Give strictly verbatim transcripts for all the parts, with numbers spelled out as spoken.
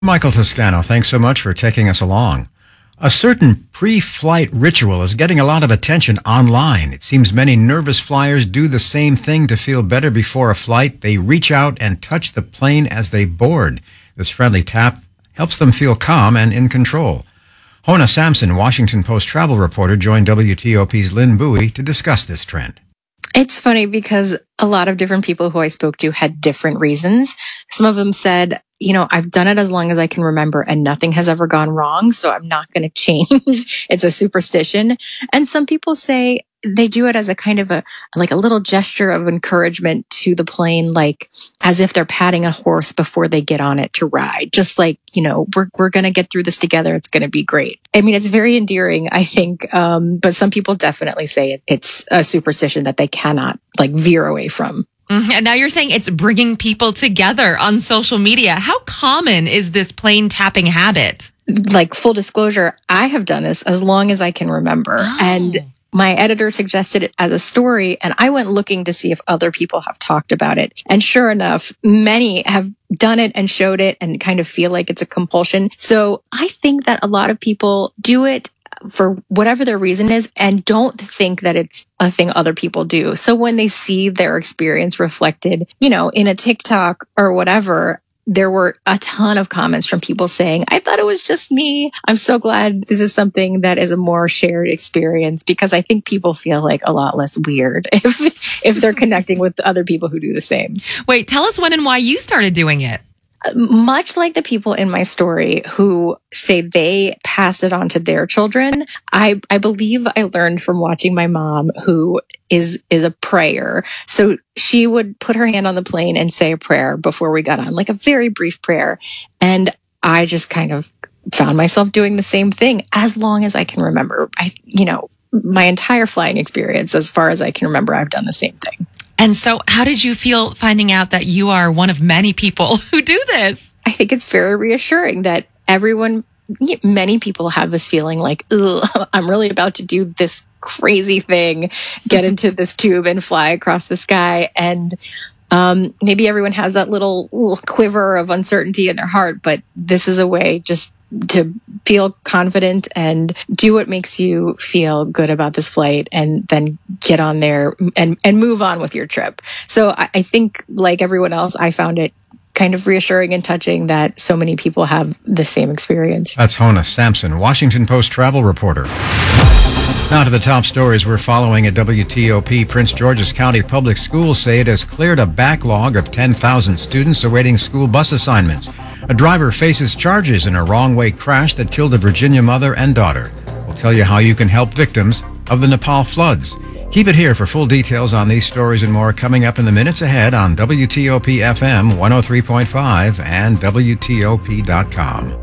Michael Toscano, thanks so much for taking us along. A certain pre-flight ritual is getting a lot of attention online. It seems many nervous flyers do the same thing to feel better before a flight. They reach out and touch the plane as they board. This friendly tap helps them feel calm and in control. Hona Sampson, Washington Post travel reporter, joined W T O P's Lynn Bowie to discuss this trend. It's funny because a lot of different people who I spoke to had different reasons. Some of them said, you know, I've done it as long as I can remember and nothing has ever gone wrong, so I'm not going to change. It's a superstition. And some people say they do it as a kind of a, like a little gesture of encouragement to the plane, like as if they're patting a horse before they get on it to ride. Just like, you know, we're, we're going to get through this together. It's going to be great. I mean, it's very endearing, I think. Um, but some people definitely say it, it's a superstition that they cannot like veer away from. Mm-hmm. And now you're saying it's bringing people together on social media. How common is this plane tapping habit? Like full disclosure, I have done this as long as I can remember. Oh. And my editor suggested it as a story, and I went looking to see if other people have talked about it. And sure enough, many have done it and showed it and kind of feel like it's a compulsion. So I think that a lot of people do it for whatever their reason is and don't think that it's a thing other people do. So when they see their experience reflected, you know, in a TikTok or whatever, there were a ton of comments from people saying, I thought it was just me. I'm so glad this is something that is a more shared experience, because I think people feel like a lot less weird if if they're connecting with other people who do the same. Wait, tell us when and why you started doing it. Much like the people in my story who say they passed it on to their children, I, I believe I learned from watching my mom, who is is a prayer. So she would put her hand on the plane and say a prayer before we got on, like a very brief prayer. And I just kind of found myself doing the same thing as long as I can remember. I, you know, my entire flying experience, as far as I can remember, I've done the same thing. And so how did you feel finding out that you are one of many people who do this? I think it's very reassuring that everyone, many people have this feeling like, ugh, I'm really about to do this crazy thing, get into this tube and fly across the sky. And um, maybe everyone has that little, little quiver of uncertainty in their heart, but this is a way just to feel confident and do what makes you feel good about this flight, and then get on there and, and move on with your trip. So I, I think, like everyone else, I found it kind of reassuring and touching that so many people have the same experience. That's Hona Sampson, Washington Post travel reporter. Now to the top stories we're following at W T O P. Prince George's County Public Schools say it has cleared a backlog of ten thousand students awaiting school bus assignments. A driver faces charges in a wrong-way crash that killed a Virginia mother and daughter. We'll tell you how you can help victims of the Nepal floods. Keep it here for full details on these stories and more coming up in the minutes ahead on W T O P F M one oh three point five and W T O P dot com.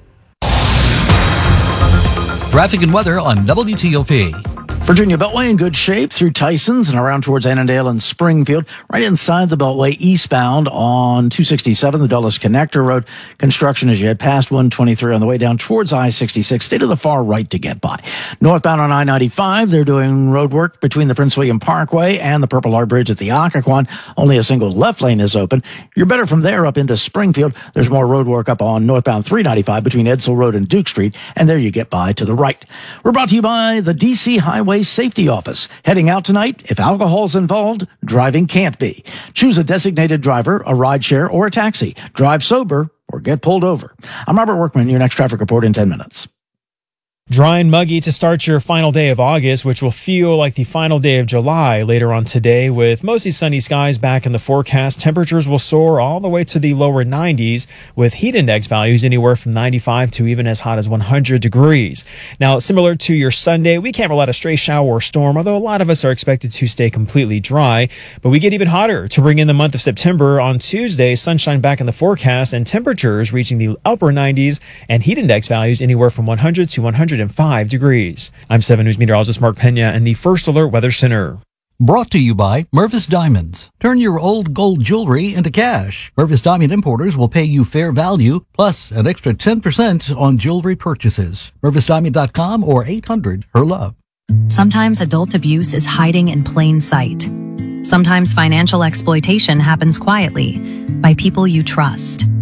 Traffic and weather on W T O P. Virginia Beltway in good shape through Tysons and around towards Annandale and Springfield. Right inside the Beltway eastbound on two sixty-seven, the Dulles Connector Road. Construction as you head past one twenty-three on the way down towards I sixty-six. Stay to the far right to get by. Northbound on I ninety-five, they're doing road work between the Prince William Parkway and the Purple Heart Bridge at the Occoquan. Only a single left lane is open. You're better from there up into Springfield. There's more road work up on northbound three ninety-five between Edsall Road and Duke Street, and there you get by to the right. We're brought to you by the D C Highway Safety Office. Heading out tonight, if alcohol's involved, driving can't be. Choose a designated driver, a rideshare, or a taxi. Drive sober or get pulled over. I'm Robert Workman, your next traffic report in ten minutes. Dry and muggy to start your final day of August, which will feel like the final day of July later on today, with mostly sunny skies back in the forecast. Temperatures will soar all the way to the lower nineties, with heat index values anywhere from ninety-five to even as hot as one hundred degrees. Now, similar to your Sunday, we can't rule out a stray shower or storm, although a lot of us are expected to stay completely dry. But we get even hotter to bring in the month of September. On Tuesday, sunshine back in the forecast and temperatures reaching the upper nineties and heat index values anywhere from one hundred to one hundred five degrees. I'm seven News meteorologist Mark Pena and the First Alert Weather Center. Brought to you by Mervis Diamonds. Turn your old gold jewelry into cash. Mervis Diamond Importers will pay you fair value plus an extra ten percent on jewelry purchases. Mervis Diamond dot com or eight hundred her love. Sometimes adult abuse is hiding in plain sight. Sometimes financial exploitation happens quietly by people you trust.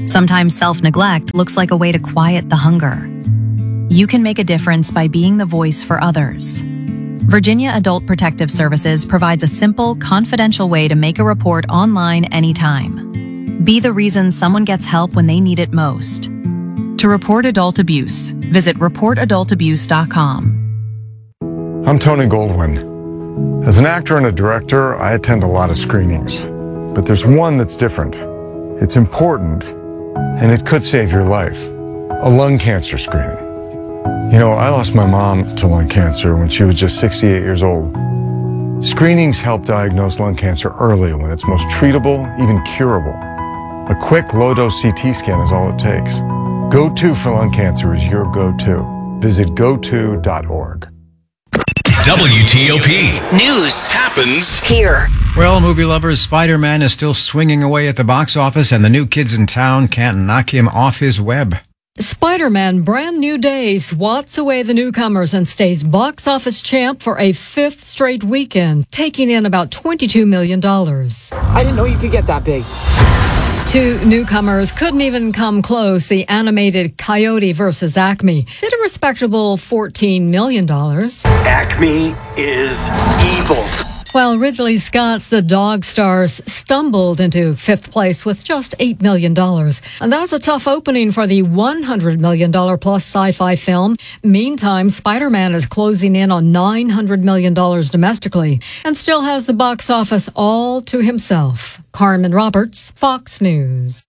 Sometimes self-neglect looks like a way to quiet the hunger. You can make a difference by being the voice for others. Virginia Adult Protective Services provides a simple, confidential way to make a report online anytime. Be the reason someone gets help when they need it most. To report adult abuse, visit report adult abuse dot com. I'm Tony Goldwyn. As an actor and a director, I attend a lot of screenings. But there's one that's different. It's important, and it could save your life. A lung cancer screening. You know, I lost my mom to lung cancer when she was just sixty-eight years old. Screenings help diagnose lung cancer early when it's most treatable, even curable. A quick low-dose C T scan is all it takes. Go-To for lung cancer is your go-to. Visit go to dot org. W T O P. News happens here. Well, movie lovers, Spider-Man is still swinging away at the box office, and the new kids in town can't knock him off his web. Spider-Man Brand New Day swats away the newcomers and stays box office champ for a fifth straight weekend, taking in about twenty-two million dollars. I didn't know you could get that big. Two newcomers couldn't even come close. The animated Coyote versus Acme did a respectable fourteen million dollars. Acme is evil. While Ridley Scott's The Dog Stars stumbled into fifth place with just eight million dollars. And that's a tough opening for the one hundred million dollars plus sci-fi film. Meantime, Spider-Man is closing in on nine hundred million dollars domestically and still has the box office all to himself. Carmen Roberts, Fox News.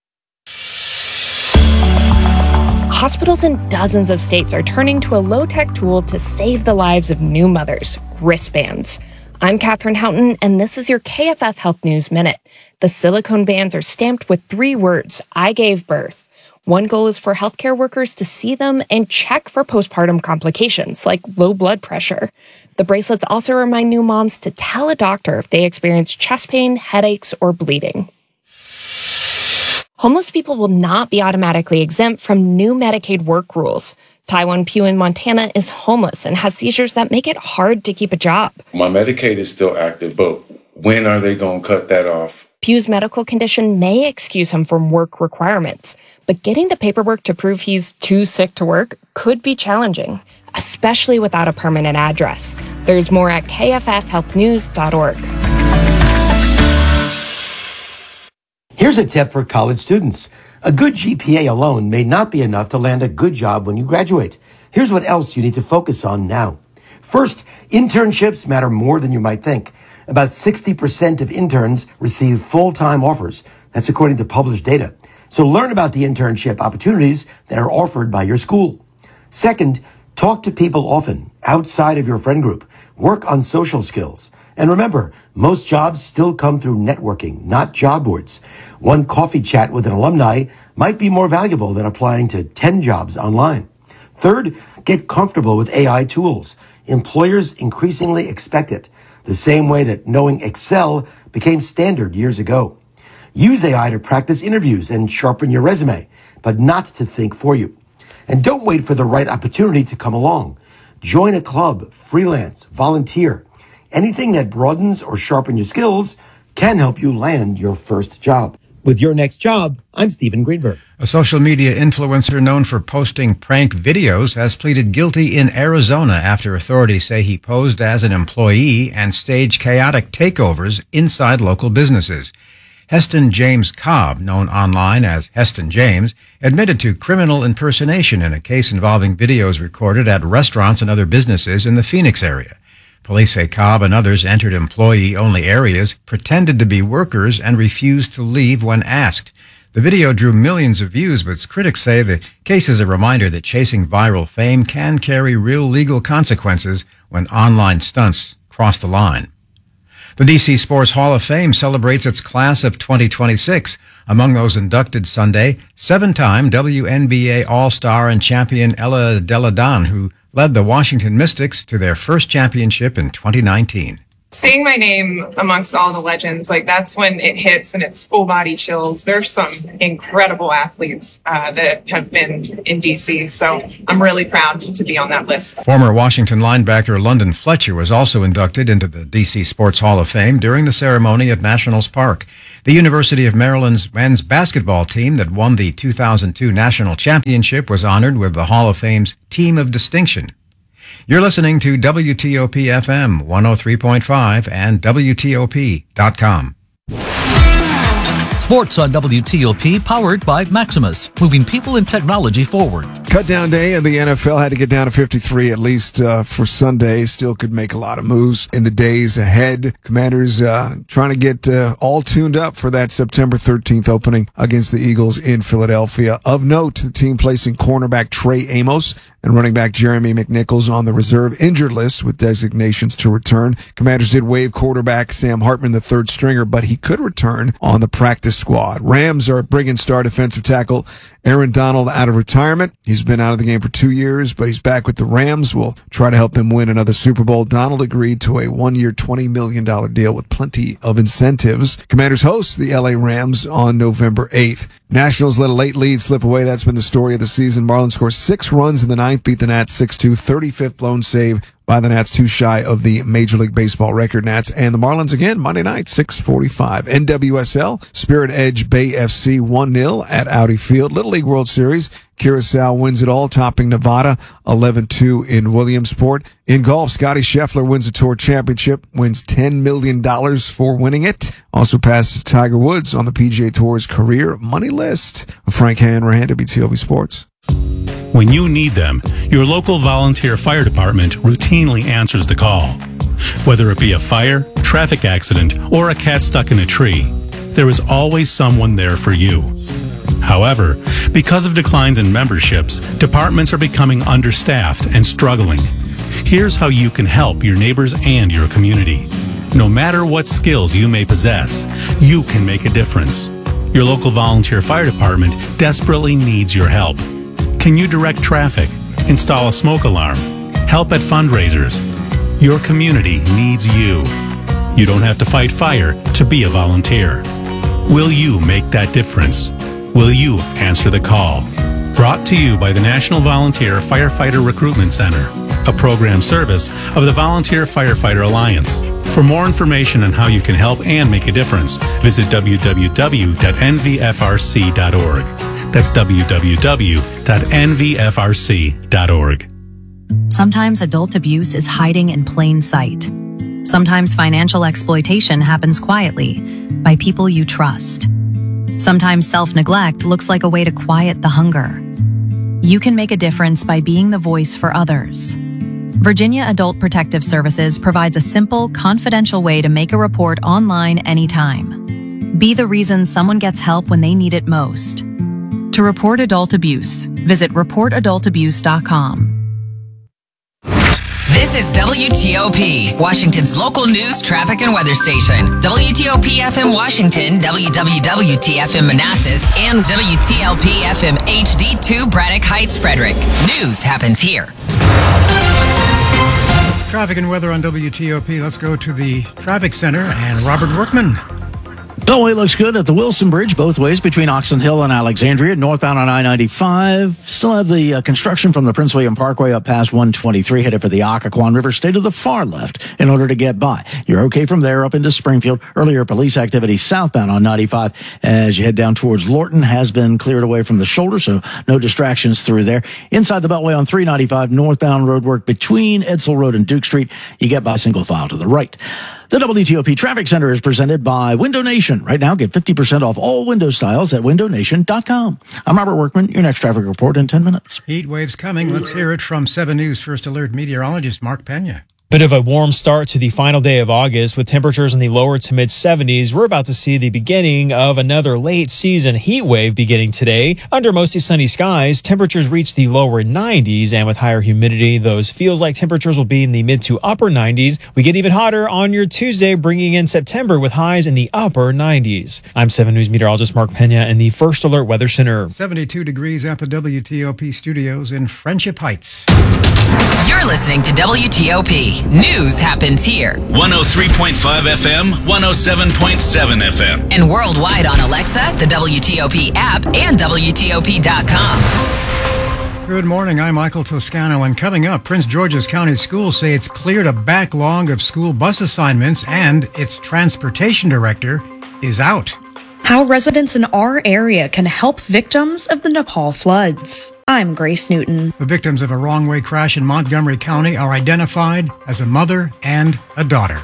Hospitals in dozens of states are turning to a low-tech tool to save the lives of new mothers, wristbands. I'm Katherine Houghton, and this is your K F F Health News Minute. The silicone bands are stamped with three words, I gave birth. One goal is for healthcare workers to see them and check for postpartum complications like low blood pressure. The bracelets also remind new moms to tell a doctor if they experience chest pain, headaches, or bleeding. Homeless people will not be automatically exempt from new Medicaid work rules. Taiwan Pugh in Montana is homeless and has seizures that make it hard to keep a job. My Medicaid is still active, but when are they going to cut that off? Pugh's medical condition may excuse him from work requirements, but getting the paperwork to prove he's too sick to work could be challenging, especially without a permanent address. There's more at K F F health news dot org. Here's a tip for college students. A good G P A alone may not be enough to land a good job when you graduate. Here's what else you need to focus on now. First, internships matter more than you might think. About sixty percent of interns receive full-time offers. That's according to published data. So learn about the internship opportunities that are offered by your school. Second, talk to people often, outside of your friend group. Work on social skills. And remember, most jobs still come through networking, not job boards. One coffee chat with an alumni might be more valuable than applying to ten jobs online. Third, get comfortable with A I tools. Employers increasingly expect it, the same way that knowing Excel became standard years ago. Use A I to practice interviews and sharpen your resume, but not to think for you. And don't wait for the right opportunity to come along. Join a club, freelance, volunteer. Anything that broadens or sharpens your skills can help you land your first job. With your next job, I'm Stephen Greenberg. A social media influencer known for posting prank videos has pleaded guilty in Arizona after authorities say he posed as an employee and staged chaotic takeovers inside local businesses. Heston James Cobb, known online as Heston James, admitted to criminal impersonation in a case involving videos recorded at restaurants and other businesses in the Phoenix area. Police say Cobb and others entered employee-only areas, pretended to be workers, and refused to leave when asked. The video drew millions of views, but critics say the case is a reminder that chasing viral fame can carry real legal consequences when online stunts cross the line. The D C Sports Hall of Fame celebrates its class of twenty twenty-six. Among those inducted Sunday, seven-time W N B A All-Star and champion Ella Delle Donne, who led the Washington Mystics to their first championship in twenty nineteen. Seeing my name amongst all the legends, like that's when it hits and it's full body chills. There's some incredible athletes uh, that have been in D C, so I'm really proud to be on that list. Former Washington linebacker London Fletcher was also inducted into the D C Sports Hall of Fame during the ceremony at Nationals Park. The University of Maryland's men's basketball team that won the two thousand two national championship was honored with the Hall of Fame's Team of Distinction. You're listening to W T O P F M one oh three point five and W T O P dot com. Sports on W T O P, powered by Maximus, moving people and technology forward. Cut down day, and the N F L had to get down to fifty-three at least uh, for Sunday. Still could make a lot of moves in the days ahead. Commanders uh, trying to get uh, all tuned up for that September thirteenth opening against the Eagles in Philadelphia. Of note, the team placing cornerback Trey Amos and running back Jeremy McNichols on the reserve injured list with designations to return. Commanders did waive quarterback Sam Hartman, the third stringer, but he could return on the practice squad. Rams are bringing star defensive tackle Aaron Donald out of retirement. He's been out of the game for two years, but he's back with the Rams. Will try to help them win another Super Bowl. Donald agreed to a one-year, twenty million dollars deal with plenty of incentives. Commanders host the L A Rams on November eighth. Nationals let a late lead slip away. That's been the story of the season. Marlins scored six runs in the ninth, beat the Nats six two, thirty-fifth blown save by the Nats, too shy of the Major League Baseball record. Nats and the Marlins again Monday night, six forty-five. N W S L, Spirit Edge Bay F C one nil at Audi Field. Little League World Series, Curacao wins it all, topping Nevada eleven two in Williamsport. In golf, Scotty Scheffler wins the Tour Championship, wins ten million dollars for winning it. Also passes Tiger Woods on the P G A Tour's career money list. Frank Hanrahan, W T O P Sports. When you need them, your local volunteer fire department routinely answers the call. Whether it be a fire, traffic accident, or a cat stuck in a tree, there is always someone there for you. However, because of declines in memberships, departments are becoming understaffed and struggling. Here's how you can help your neighbors and your community. No matter what skills you may possess, you can make a difference. Your local volunteer fire department desperately needs your help. Can you direct traffic, install a smoke alarm, help at fundraisers? Your community needs you. You don't have to fight fire to be a volunteer. Will you make that difference? Will you answer the call? Brought to you by the National Volunteer Firefighter Recruitment Center, a program service of the Volunteer Firefighter Alliance. For more information on how you can help and make a difference, visit w w w dot n v f r c dot org. That's w w w dot n v f r c dot org. Sometimes adult abuse is hiding in plain sight. Sometimes financial exploitation happens quietly by people you trust. Sometimes self-neglect looks like a way to quiet the hunger. You can make a difference by being the voice for others. Virginia Adult Protective Services provides a simple, confidential way to make a report online anytime. Be the reason someone gets help when they need it most. To report adult abuse, visit report adult abuse dot com. This is W T O P, Washington's local news, traffic, and weather station. W T O P F M Washington, W W W T F M Manassas, and W T L P F M H D two Braddock Heights, Frederick. News happens here. Traffic and weather on W T O P. Let's go to the traffic center and Robert Workman. Beltway looks good at the Wilson Bridge, both ways between Oxon Hill and Alexandria. Northbound on I ninety-five. Still have the uh, construction from the Prince William Parkway up past one twenty-three, headed for the Occoquan River. Stay to the far left in order to get by. You're okay from there up into Springfield. Earlier police activity southbound on ninety-five as you head down towards Lorton has been cleared away from the shoulder, so no distractions through there. Inside the Beltway on three ninety-five, northbound road work between Edsel Road and Duke Street. You get by single file to the right. The W T O P Traffic Center is presented by Window Nation. Right now, get fifty percent off all window styles at window nation dot com. I'm Robert Workman. Your next traffic report in ten minutes. Heat waves coming. Let's hear it from seven News First Alert meteorologist Mark Pena. Bit of a warm start to the final day of August with temperatures in the lower to mid seventies. We're about to see the beginning of another late season heat wave beginning today. Under mostly sunny skies, temperatures reach the lower nineties, and with higher humidity, those feels like temperatures will be in the mid to upper nineties. We get even hotter on your Tuesday, bringing in September with highs in the upper nineties. I'm seven News meteorologist Mark Pena in the First Alert Weather Center. seventy-two degrees at the W T O P studios in Friendship Heights. You're listening to W T O P. News happens here. one oh three point five F M, one oh seven point seven F M. And worldwide on Alexa, the W T O P app, and W T O P dot com. Good morning, I'm Michael Toscano, and coming up, Prince George's County Schools say it's cleared a backlog of school bus assignments and its transportation director is out. How residents in our area can help victims of the Nepal floods. I'm Grace Newton. The victims of a wrong-way crash in Montgomery County are identified as a mother and a daughter.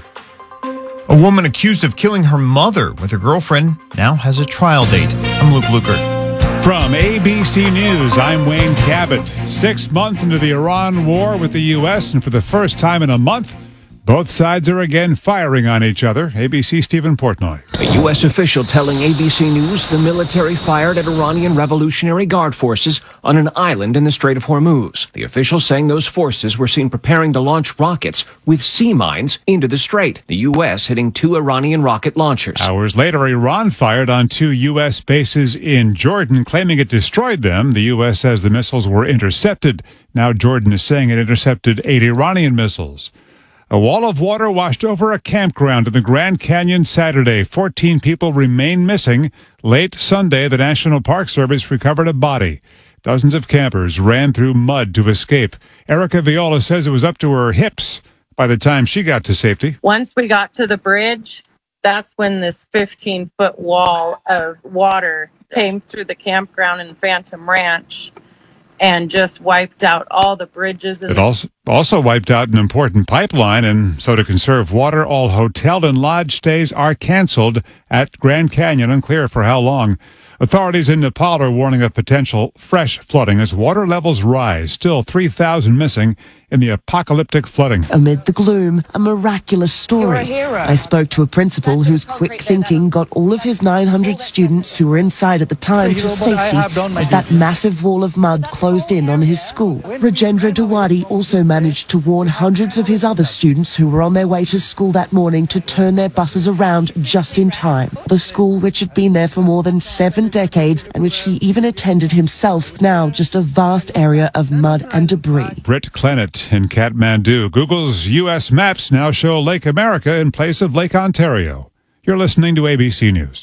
A woman accused of killing her mother with her girlfriend now has a trial date. I'm Luke Lukert. From A B C News, I'm Wayne Cabot. Six months into the Iran war with the U S, and for the first time in a month, both sides are again firing on each other. A B C Stephen Portnoy. A U S official telling A B C News the military fired at Iranian Revolutionary Guard forces on an island in the Strait of Hormuz. The official saying those forces were seen preparing to launch rockets with sea mines into the strait. The U S hitting two Iranian rocket launchers. Hours later, Iran fired on two U S bases in Jordan, claiming it destroyed them. The U S says the missiles were intercepted. Now Jordan is saying it intercepted eight Iranian missiles. A wall of water washed over a campground in the Grand Canyon Saturday. Fourteen people remain missing. Late Sunday, the National Park Service recovered a body. Dozens of campers ran through mud to escape. Erica Viola says it was up to her hips by the time she got to safety. Once we got to the bridge, that's when this fifteen-foot wall of water came through the campground in Phantom Ranch and just wiped out all the bridges. It also also wiped out an important pipeline, and so to conserve water, all hotel and lodge stays are canceled at Grand Canyon. Unclear for how long. Authorities in Nepal are warning of potential fresh flooding as water levels rise. Still three thousand missing in the apocalyptic flooding. Amid the gloom, a miraculous story. I spoke to a principal whose quick thinking got all of his nine hundred students who were inside at the time to safety as that massive wall of mud closed in on his school. Rajendra Dawadi also managed to warn hundreds of his other students who were on their way to school that morning to turn their buses around just in time. The school, which had been there for more than seven decades and which he even attended himself, now just a vast area of mud and debris. Britt Clennett in Kathmandu. Google's U S maps now show Lake America in place of Lake Ontario. You're listening to A B C News.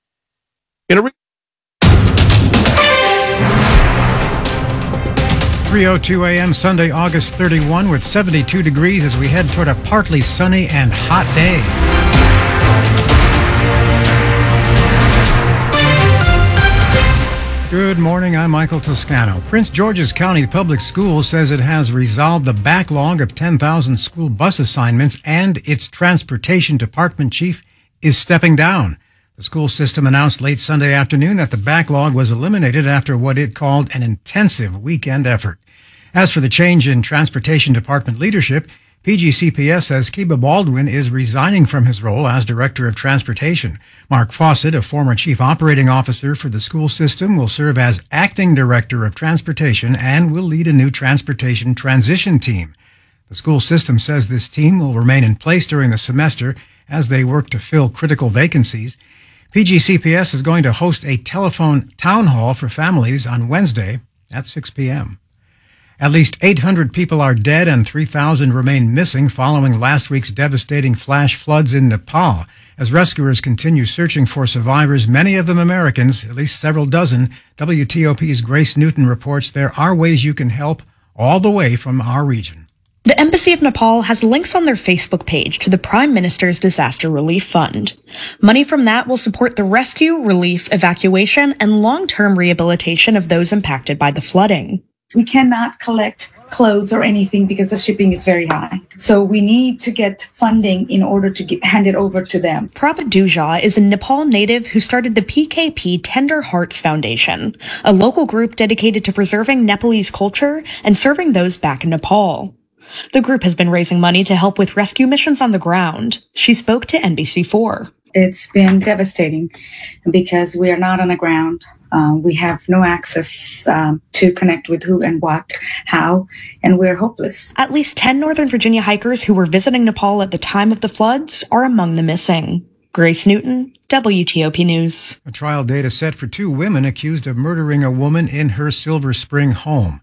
In a re- three oh two a.m. Sunday, August thirty-first, with seventy-two degrees as we head toward a partly sunny and hot day. Good morning, I'm Michael Toscano. Prince George's County Public Schools says it has resolved the backlog of ten thousand school bus assignments, and its transportation department chief is stepping down. The school system announced late Sunday afternoon that the backlog was eliminated after what it called an intensive weekend effort. As for the change in transportation department leadership, P G C P S says Kiba Baldwin is resigning from his role as Director of Transportation. Mark Fawcett, a former Chief Operating Officer for the school system, will serve as Acting Director of Transportation and will lead a new transportation transition team. The school system says this team will remain in place during the semester as they work to fill critical vacancies. P G C P S is going to host a telephone town hall for families on Wednesday at six p.m. At least eight hundred people are dead and three thousand remain missing following last week's devastating flash floods in Nepal. As rescuers continue searching for survivors, many of them Americans, at least several dozen, W T O P's Grace Newton reports there are ways you can help all the way from our region. The Embassy of Nepal has links on their Facebook page to the Prime Minister's Disaster Relief Fund. Money from that will support the rescue, relief, evacuation, and long-term rehabilitation of those impacted by the flooding. We cannot collect clothes or anything because the shipping is very high. So we need to get funding in order to get, hand it over to them. Prabha Duja is a Nepal native who started the P K P Tender Hearts Foundation, a local group dedicated to preserving Nepalese culture and serving those back in Nepal. The group has been raising money to help with rescue missions on the ground. She spoke to N B C four. It's been devastating because we are not on the ground. Uh, we have no access um, to connect with who and what, how, and we're hopeless. At least ten Northern Virginia hikers who were visiting Nepal at the time of the floods are among the missing. Grace Newton, W T O P News. A trial date is set for two women accused of murdering a woman in her Silver Spring home.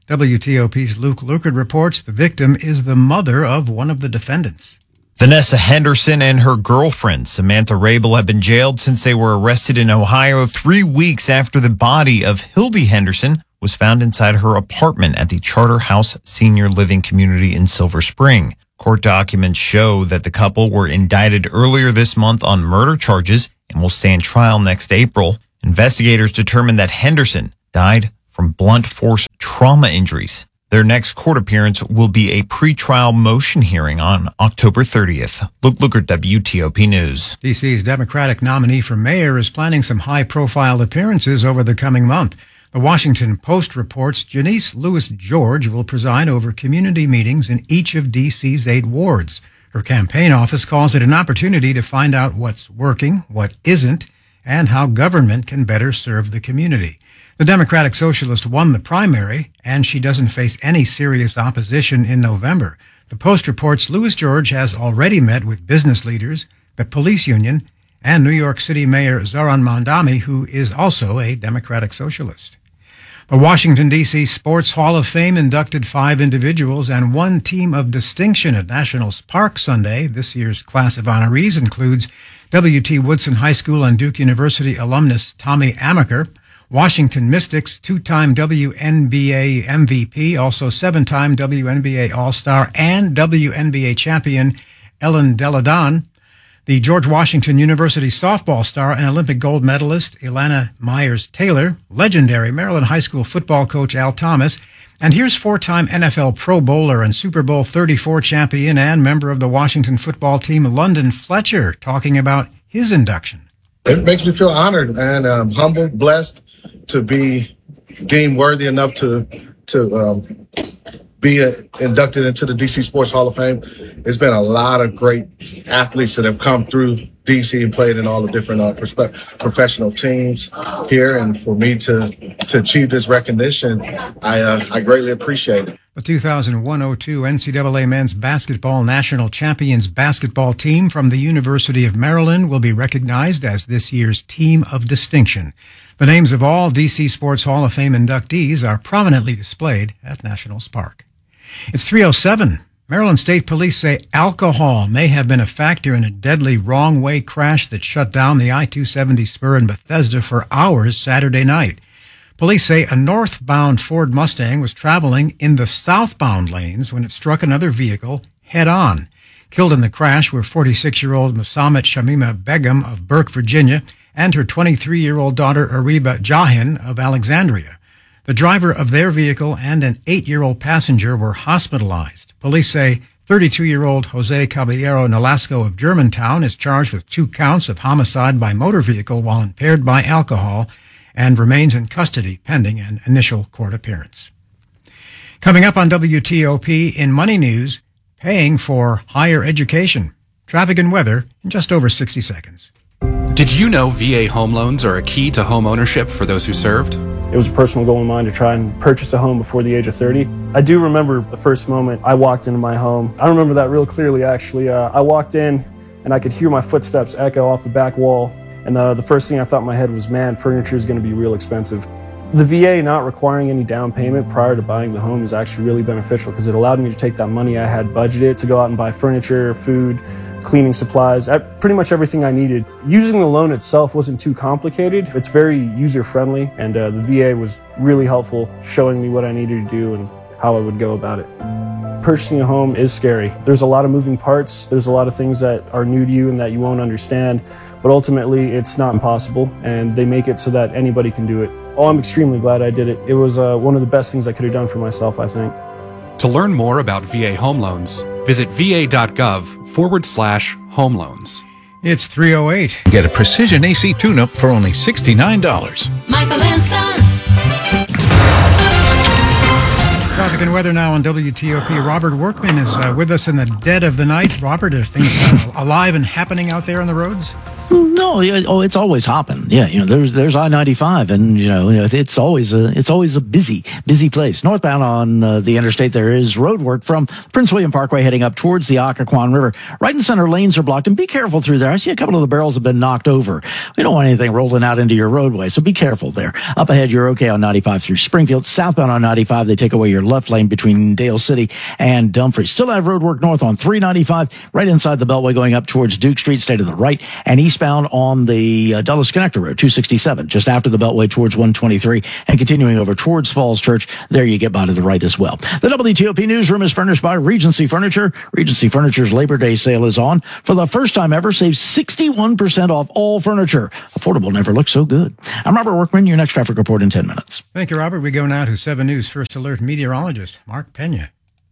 W T O P's Luke Lukert reports the victim is the mother of one of the defendants. Vanessa Henderson and her girlfriend, Samantha Rabel, have been jailed since they were arrested in Ohio three weeks after the body of Hildy Henderson was found inside her apartment at the Charter House Senior Living Community in Silver Spring. Court documents show that the couple were indicted earlier this month on murder charges and will stand trial next April. Investigators determined that Henderson died from blunt force trauma injuries. Their next court appearance will be a pretrial motion hearing on October thirtieth. Luke Lukert, W T O P News. D C's Democratic nominee for mayor is planning some high-profile appearances over the coming month. The Washington Post reports Janice Lewis George will preside over community meetings in each of D C's eight wards. Her campaign office calls it an opportunity to find out what's working, what isn't, and how government can better serve the community. The Democratic Socialist won the primary, and she doesn't face any serious opposition in November. The Post reports Lewis George has already met with business leaders, the police union, and New York City Mayor Zohran Mamdani, who is also a Democratic Socialist. The Washington, D C Sports Hall of Fame inducted five individuals and one team of distinction at National Park Sunday. This year's class of honorees includes W T Woodson High School and Duke University alumnus Tommy Amaker, Washington Mystics two-time W N B A M V P, also seven-time W N B A All-Star and W N B A champion Ellen Deladon, the George Washington University softball star and Olympic gold medalist Ilana Myers-Taylor, legendary Maryland High School football coach Al Thomas, and here's four-time N F L Pro Bowler and Super Bowl thirty-four champion and member of the Washington football team, London Fletcher, talking about his induction. It makes me feel honored and um, humbled, blessed to be deemed worthy enough to to um, be uh, inducted into the D C Sports Hall of Fame. There's been a lot of great athletes that have come through D C and played in all the different uh, perspe- professional teams here, and for me to to achieve this recognition, I uh, I greatly appreciate it. The two thousand one oh two N C double A Men's Basketball National Champions basketball team from the University of Maryland will be recognized as this year's Team of Distinction. The names of all D C Sports Hall of Fame inductees are prominently displayed at Nationals Park. It's three oh seven. Maryland State Police say alcohol may have been a factor in a deadly wrong-way crash that shut down the I two seventy spur in Bethesda for hours Saturday night. Police say a northbound Ford Mustang was traveling in the southbound lanes when it struck another vehicle head-on. Killed in the crash were forty-six-year-old Musammet Shamima Begum of Burke, Virginia, and her twenty-three-year-old daughter Ariba Jahin of Alexandria. The driver of their vehicle and an eight-year-old passenger were hospitalized. Police say thirty-two-year-old Jose Caballero Nolasco of Germantown is charged with two counts of homicide by motor vehicle while impaired by alcohol and remains in custody pending an initial court appearance. Coming up on W T O P in Money News, paying for higher education, traffic and weather in just over sixty seconds. Did you know V A home loans are a key to home ownership for those who served? It was a personal goal of mine to try and purchase a home before the age of thirty. I do remember the first moment I walked into my home. I remember that real clearly, actually. Uh, I walked in and I could hear my footsteps echo off the back wall. And the, the first thing I thought in my head was, man, furniture is going to be real expensive. The V A not requiring any down payment prior to buying the home is actually really beneficial because it allowed me to take that money I had budgeted to go out and buy furniture, food, cleaning supplies, pretty much everything I needed. Using the loan itself wasn't too complicated. It's very user-friendly, and uh, the V A was really helpful, showing me what I needed to do and how I would go about it. Purchasing a home is scary. There's a lot of moving parts. There's a lot of things that are new to you and that you won't understand, but ultimately it's not impossible, and they make it so that anybody can do it. Oh, I'm extremely glad I did it. It was uh, one of the best things I could have done for myself, I think. To learn more about V A home loans, visit va.gov forward slash home loans. It's three oh eight. Get a precision A C tune-up for only sixty-nine dollars. Michael and Son. Traffic and weather now on W T O P. Robert Workman is uh, with us in the dead of the night. Robert, are things uh, alive and happening out there on the roads? No, yeah, oh, it's always hopping. Yeah, you know, there's there's I ninety-five, and you know, it's always a it's always a busy busy place. Northbound on uh, the interstate, there is road work from Prince William Parkway heading up towards the Occoquan River. Right and center lanes are blocked, and be careful through there. I see a couple of the barrels have been knocked over. We don't want anything rolling out into your roadway, so be careful there. Up ahead, you're okay on ninety-five through Springfield. Southbound on ninety-five, they take away your left lane between Dale City and Dumfries. Still have road work north on three ninety-five, right inside the Beltway going up towards Duke Street, stay to the right, and eastbound on the uh, Dulles Connector Road, two sixty-seven, just after the Beltway towards one twenty-three, and continuing over towards Falls Church. There you get by to the right as well. The W T O P newsroom is furnished by Regency Furniture. Regency Furniture's Labor Day sale is on. For the first time ever, save sixty-one percent off all furniture. Affordable never looked so good. I'm Robert Workman, your next traffic report in ten minutes. Thank you, Robert. We go now to seven News First Alert meteorologist Mark Pena.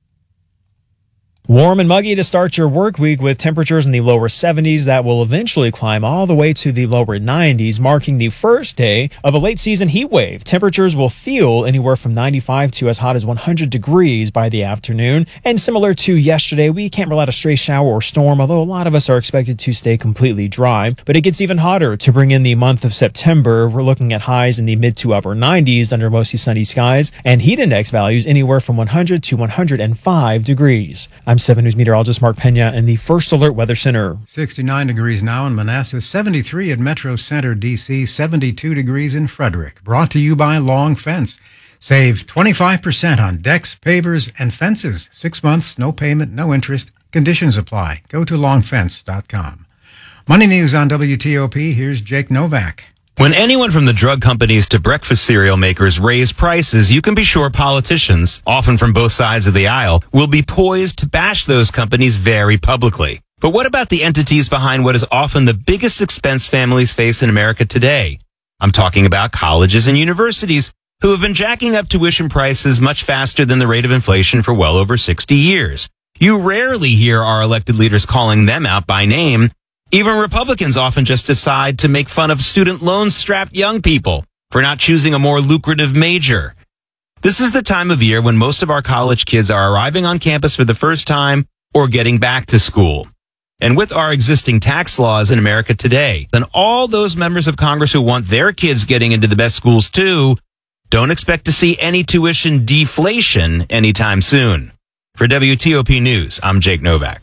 Warm and muggy to start your work week with temperatures in the lower seventies that will eventually climb all the way to the lower nineties, marking the first day of a late season heat wave. Temperatures will feel anywhere from ninety-five to as hot as one hundred degrees by the afternoon. And similar to yesterday, we can't rule out a stray shower or storm, although a lot of us are expected to stay completely dry. But it gets even hotter to bring in the month of September. We're looking at highs in the mid to upper nineties under mostly sunny skies and heat index values anywhere from one hundred to one hundred five degrees. I'm seven News meteorologist Mark Pena in the First Alert Weather Center. sixty-nine degrees now in Manassas, seventy-three at Metro Center, D C, seventy-two degrees in Frederick. Brought to you by Long Fence. Save twenty-five percent on decks, pavers, and fences. Six months, no payment, no interest. Conditions apply. Go to long fence dot com. Money News on W T O P. Here's Jake Novak. When anyone from the drug companies to breakfast cereal makers raise prices, you can be sure politicians, often from both sides of the aisle, will be poised to bash those companies very publicly. But what about the entities behind what is often the biggest expense families face in America today? I'm talking about colleges and universities who have been jacking up tuition prices much faster than the rate of inflation for well over sixty years. You rarely hear our elected leaders calling them out by name. Even Republicans often just decide to make fun of student loan-strapped young people for not choosing a more lucrative major. This is the time of year when most of our college kids are arriving on campus for the first time or getting back to school. And with our existing tax laws in America today, then all those members of Congress who want their kids getting into the best schools too, don't expect to see any tuition deflation anytime soon. For W T O P News, I'm Jake Novak.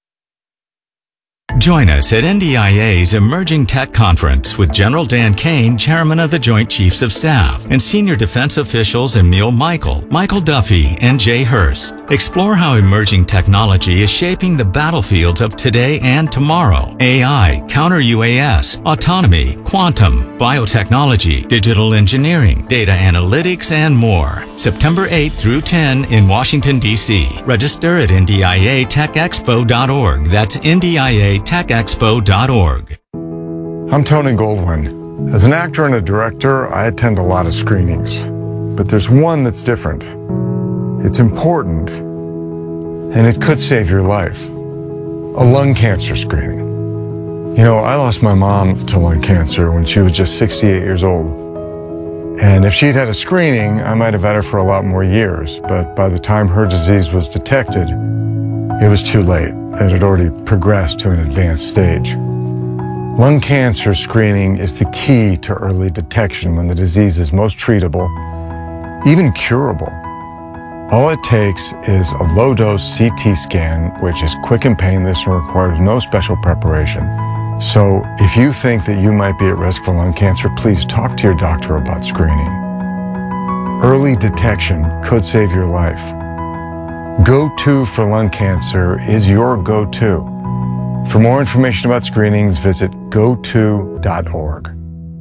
Join us at N D I A's Emerging Tech Conference with General Dan Kane, Chairman of the Joint Chiefs of Staff, and Senior Defense officials Emil Michael, Michael Duffy, and Jay Hurst. Explore how emerging technology is shaping the battlefields of today and tomorrow. A I, counter-U A S, autonomy, quantum, biotechnology, digital engineering, data analytics, and more. September eighth through tenth in Washington, D C. Register at N D I A tech expo dot org. That's N D I A tech expo dot org. I'm Tony Goldwyn. As an actor and a director, I attend a lot of screenings. But there's one that's different. It's important, and it could save your life. A lung cancer screening. You know, I lost my mom to lung cancer when she was just sixty-eight years old. And if she'd had a screening, I might have had her for a lot more years. But by the time her disease was detected, it was too late. It had already progressed to an advanced stage. Lung cancer screening is the key to early detection when the disease is most treatable, even curable. All it takes is a low-dose C T scan, which is quick and painless and requires no special preparation. So if you think that you might be at risk for lung cancer, please talk to your doctor about screening. Early detection could save your life. Go to for lung cancer is your go-to. For more information about screenings, visit go to dot org.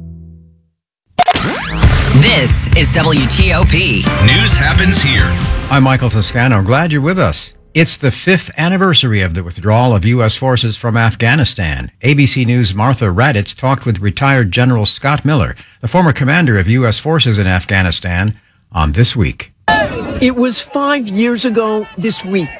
This is W T O P. News happens here. I'm Michael Toscano. Glad you're with us. It's the fifth anniversary of the withdrawal of U S forces from Afghanistan. A B C News' Martha Raddatz talked with retired General Scott Miller, the former commander of U S forces in Afghanistan, on This Week. It was five years ago this week.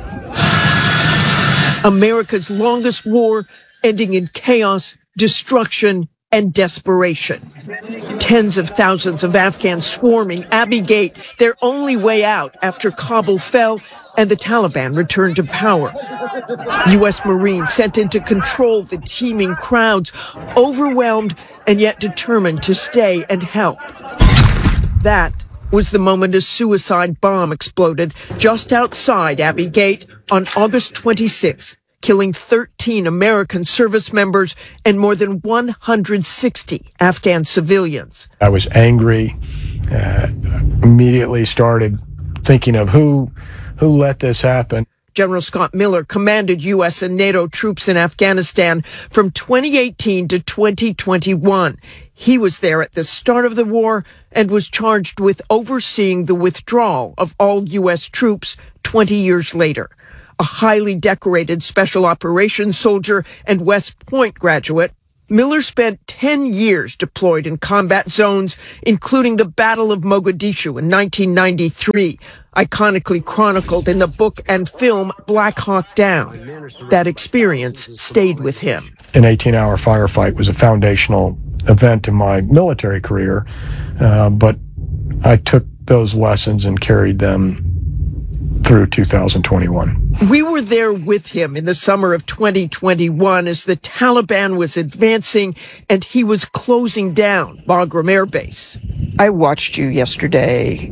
America's longest war ending in chaos, destruction, and desperation. Tens of thousands of Afghans swarming Abbey Gate, their only way out after Kabul fell, and the Taliban returned to power. U S Marines sent in to control the teeming crowds, overwhelmed and yet determined to stay and help. That was the moment a suicide bomb exploded just outside Abbey Gate on August twenty-sixth, killing thirteen American service members and more than one hundred sixty Afghan civilians. I was angry, uh, immediately started thinking of who, who let this happen. General Scott Miller commanded U S and NATO troops in Afghanistan from twenty eighteen to twenty twenty-one. He was there at the start of the war and was charged with overseeing the withdrawal of all U S troops twenty years later. A highly decorated special operations soldier and West Point graduate, Miller spent ten years deployed in combat zones, including the Battle of Mogadishu in nineteen ninety-three, iconically chronicled in the book and film Black Hawk Down. That experience stayed with him. An eighteen-hour firefight was a foundational event in my military career, uh, but I took those lessons and carried them through two thousand twenty-one. We were there with him in the summer of twenty twenty-one as the Taliban was advancing and he was closing down Bagram Air Base. I watched you yesterday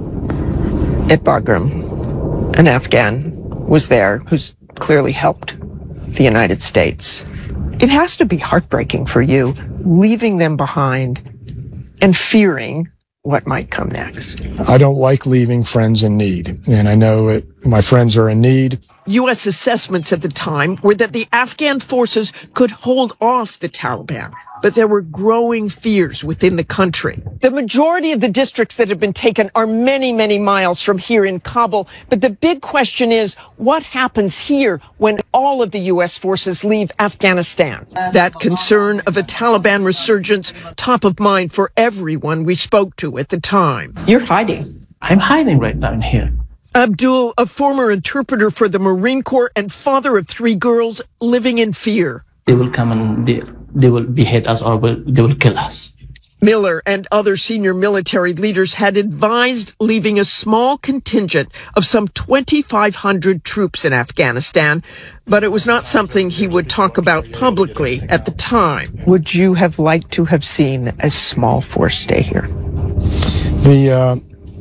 at Bagram. An Afghan was there who's clearly helped the United States. It has to be heartbreaking for you, leaving them behind and fearing what might come next. I don't like leaving friends in need, and I know it, my friends are in need. U S assessments at the time were that the Afghan forces could hold off the Taliban, but there were growing fears within the country. The majority of the districts that have been taken are many, many miles from here in Kabul, but the big question is, what happens here when all of the U S forces leave Afghanistan? That concern of a Taliban resurgence top of mind for everyone we spoke to at the time. You're hiding. I'm hiding right now in here. Abdul, a former interpreter for the Marine Corps and father of three girls, living in fear. They will come and they, they will behead us or will, they will kill us. Miller and other senior military leaders had advised leaving a small contingent of some twenty-five hundred troops in Afghanistan, but it was not something he would talk about publicly at the time. Would you have liked to have seen a small force stay here? The, uh,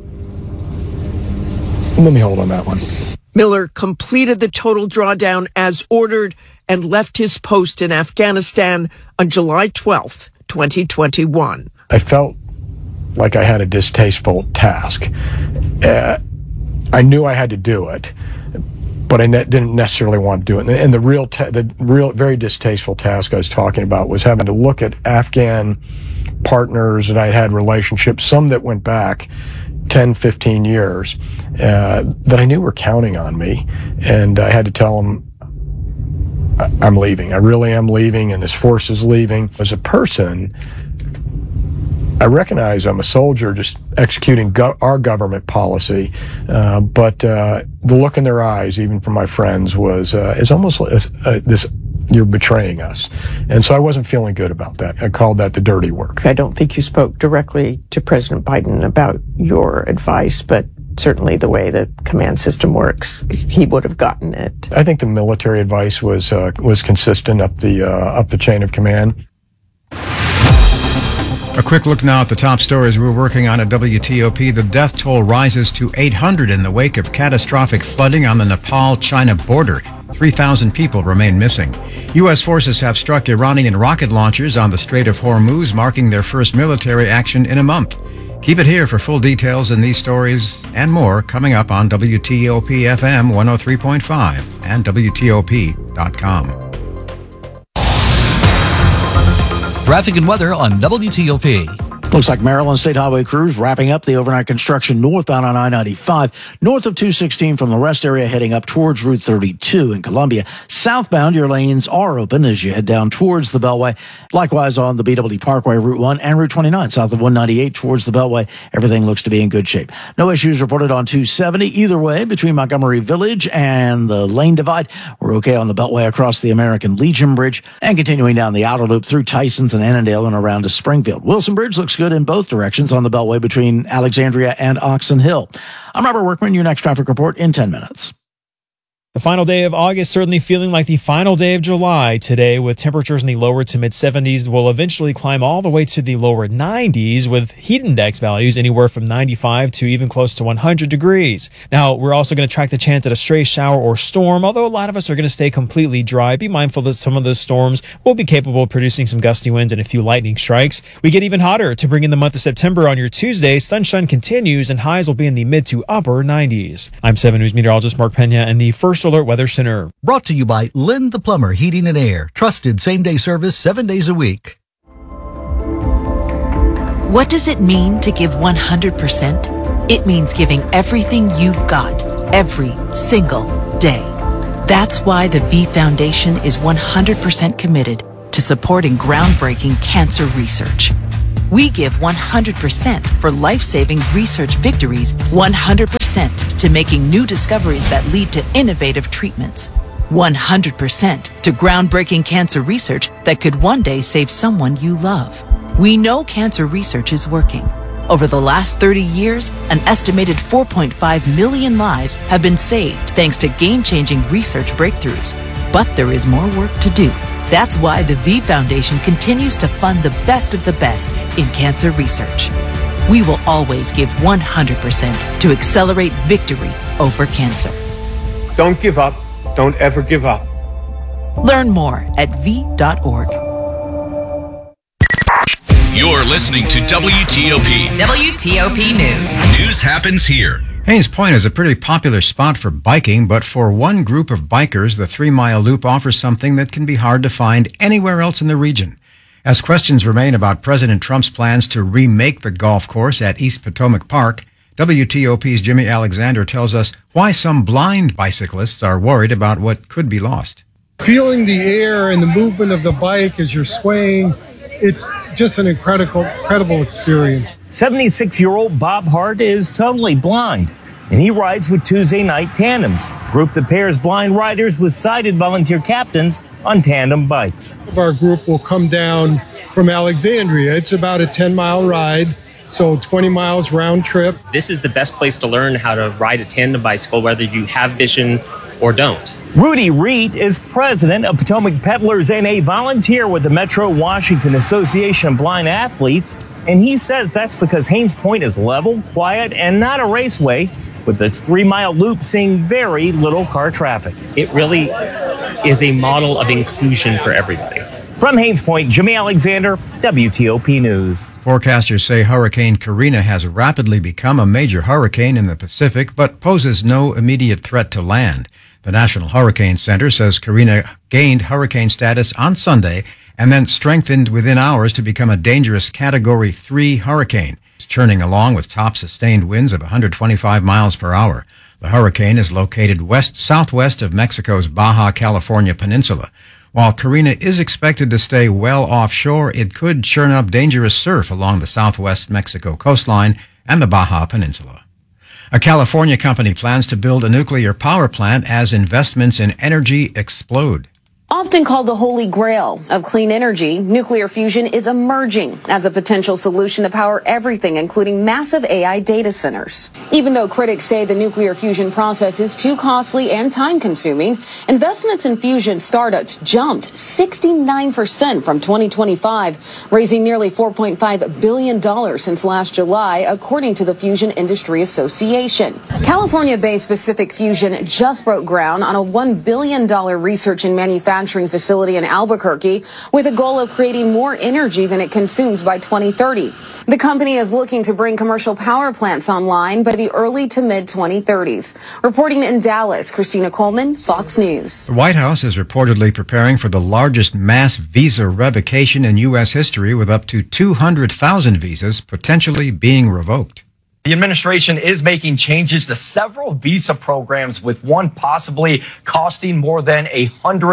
let me hold on that one. Miller completed the total drawdown as ordered and left his post in Afghanistan on July twelfth, twenty twenty-one. I felt like I had a distasteful task. Uh, I knew I had to do it, but I ne- didn't necessarily want to do it. And the real, ta- the real, very distasteful task I was talking about was having to look at Afghan partners that I had relationships, some that went back ten, fifteen years, uh, that I knew were counting on me. And I had to tell them, I'm leaving. I really am leaving, and this force is leaving. As a person, I recognize I'm a soldier just executing go- our government policy, uh, but uh, the look in their eyes, even from my friends, was uh, is almost like, uh, this, you're betraying us. And so I wasn't feeling good about that. I called that the dirty work. I don't think you spoke directly to President Biden about your advice, but certainly the way the command system works, he would have gotten it. I think the military advice was uh, was consistent up the uh, up the chain of command. A quick look now at the top stories we're working on at W T O P. The death toll rises to eight hundred in the wake of catastrophic flooding on the Nepal-China border. three thousand people remain missing. U S forces have struck Iranian rocket launchers on the Strait of Hormuz, marking their first military action in a month. Keep it here for full details in these stories and more coming up on W T O P F M one oh three point five and W T O P dot com. Traffic and weather on W T O P. Looks like Maryland State Highway crews wrapping up the overnight construction northbound on I ninety-five, north of two sixteen from the rest area heading up towards Route thirty-two in Columbia. Southbound, your lanes are open as you head down towards the Beltway. Likewise on the B W Parkway, Route one and Route twenty-nine, south of one ninety-eight towards the Beltway. Everything looks to be in good shape. No issues reported on two seventy either way between Montgomery Village and the Lane Divide. We're okay on the Beltway across the American Legion Bridge and continuing down the outer loop through Tysons and Annandale and around to Springfield. Wilson Bridge looks good in both directions on the Beltway between Alexandria and Oxon Hill. I'm Robert Workman, your next traffic report in ten minutes. The final day of August certainly feeling like the final day of July today, with temperatures in the lower to mid seventies will eventually climb all the way to the lower nineties, with heat index values anywhere from ninety-five to even close to one hundred degrees. Now, we're also going to track the chance at a stray shower or storm, although a lot of us are going to stay completely dry. Be mindful that some of those storms will be capable of producing some gusty winds and a few lightning strikes. We get even hotter to bring in the month of September on your Tuesday. Sunshine continues and highs will be in the mid to upper nineties. I'm seven News meteorologist Mark Pena and the First Alert Weather Center. Brought to you by Lynn the Plumber Heating and Air. Trusted same-day service seven days a week. What does it mean to give one hundred percent? It means giving everything you've got, every single day. That's why the V Foundation is one hundred percent committed to supporting groundbreaking cancer research. We give one hundred percent for life-saving research victories, one hundred percent to making new discoveries that lead to innovative treatments, one hundred percent to groundbreaking cancer research that could one day save someone you love. We know cancer research is working. Over the last thirty years, an estimated four point five million lives have been saved thanks to game-changing research breakthroughs. But there is more work to do. That's why the V Foundation continues to fund the best of the best in cancer research. We will always give one hundred percent to accelerate victory over cancer. Don't give up. Don't ever give up. Learn more at v dot org. You're listening to W T O P. W T O P News. News happens here. Haines Point is a pretty popular spot for biking, but for one group of bikers, the three-mile loop offers something that can be hard to find anywhere else in the region. As questions remain about President Trump's plans to remake the golf course at East Potomac Park, W T O P's Jimmy Alexander tells us why some blind bicyclists are worried about what could be lost. Feeling the air and the movement of the bike as you're swaying, it's just an incredible, incredible experience. seventy-six-year-old Bob Hart is totally blind, and he rides with Tuesday Night Tandems, a group that pairs blind riders with sighted volunteer captains on tandem bikes. Our group will come down from Alexandria. It's about a ten-mile ride, so twenty miles round trip. This is the best place to learn how to ride a tandem bicycle, whether you have vision or don't. Rudy Reed is president of Potomac Peddlers and a volunteer with the Metro Washington Association of Blind Athletes, and he says that's because Haines Point is level, quiet, and not a raceway, with its three-mile loop seeing very little car traffic. It really is a model of inclusion for everybody. From Haines Point, Jimmy Alexander, W T O P News. Forecasters say Hurricane Karina has rapidly become a major hurricane in the Pacific, but poses no immediate threat to land. The National Hurricane Center says Karina gained hurricane status on Sunday and then strengthened within hours to become a dangerous Category three hurricane. It's churning along with top sustained winds of one hundred twenty-five miles per hour. The hurricane is located west-southwest of Mexico's Baja California Peninsula. While Karina is expected to stay well offshore, it could churn up dangerous surf along the southwest Mexico coastline and the Baja Peninsula. A California company plans to build a nuclear power plant as investments in energy explode. Often called the holy grail of clean energy, nuclear fusion is emerging as a potential solution to power everything, including massive A I data centers. Even though critics say the nuclear fusion process is too costly and time-consuming, investments in fusion startups jumped sixty-nine percent from twenty twenty-five, raising nearly four point five billion dollars since last July, according to the Fusion Industry Association. California-based Pacific Fusion just broke ground on a one billion dollars research and manufacturing facility in Albuquerque with a goal of creating more energy than it consumes by twenty thirty. The company is looking to bring commercial power plants online by the early to mid twenty thirties. Reporting in Dallas, Christina Coleman, Fox News. The White House is reportedly preparing for the largest mass visa revocation in U S history, with up to two hundred thousand visas potentially being revoked. The administration is making changes to several visa programs, with one possibly costing more than one hundred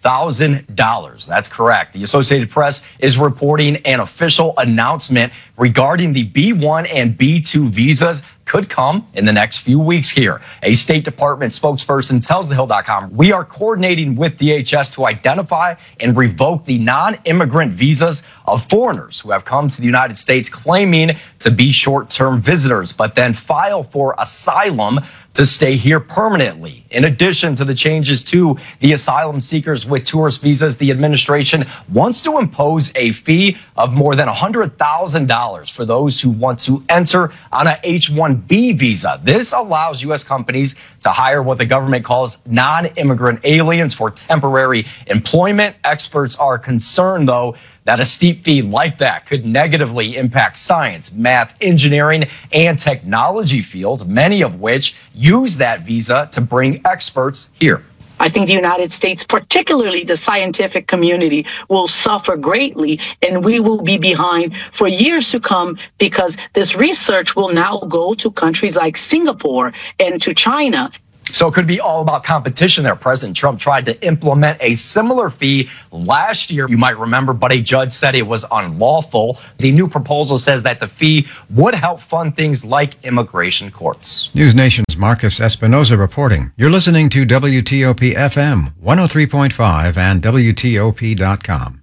thousand dollars. That's correct. The Associated Press is reporting an official announcement regarding the B one and B two visas could come in the next few weeks here. A State Department spokesperson tells the Hill dot com, we are coordinating with D H S to identify and revoke the non-immigrant visas of foreigners who have come to the United States claiming to be short-term visitors, but then file for asylum to stay here permanently. In addition to the changes to the asylum seekers with tourist visas, the administration wants to impose a fee of more than one hundred thousand dollars for those who want to enter on a H one B visa. This allows U S companies to hire what the government calls non-immigrant aliens for temporary employment. Experts are concerned, though, that a steep fee like that could negatively impact science, math, engineering, and technology fields, many of which use that visa to bring experts here. I think the United States, particularly the scientific community, will suffer greatly, and we will be behind for years to come because this research will now go to countries like Singapore and to China. So it could be all about competition there. President Trump tried to implement a similar fee last year, you might remember, but a judge said it was unlawful. The new proposal says that the fee would help fund things like immigration courts. News Nation's Marcus Espinoza reporting. You're listening to W T O P F M one oh three point five and W T O P dot com.